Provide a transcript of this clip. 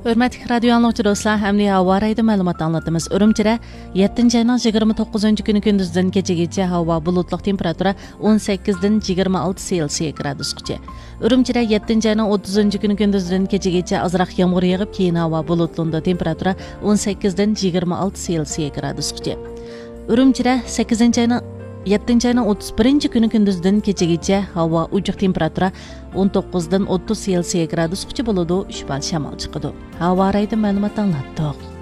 Hörmətli radio anlıqçı dostlar, əmni hava rayda məlumat anlatımız. Ürümçidə 7-ci ayının 29-cu günü gündüzdən gecəgəcə hava bulutluq temperatura 18-dən 26 Selsiya gradusqacha. Ürümçidə 7-ci ayının 30-cu günü gündüzdən gecəgəcə azraq yağmur yağıb, keyin hava bulutlunda temperatura 18-dən 26 Selsiya gradusqacha. Ürümçidə 8-ci ayının 7-ci ayının 31-ci günü gündüzdən gecəgəcə hava ucuq temperatura 19-dan 30 Selsiya gradusqacha boludu, 3 bal şamal çıxıdı. Hava rayda məlumat anlatdıq.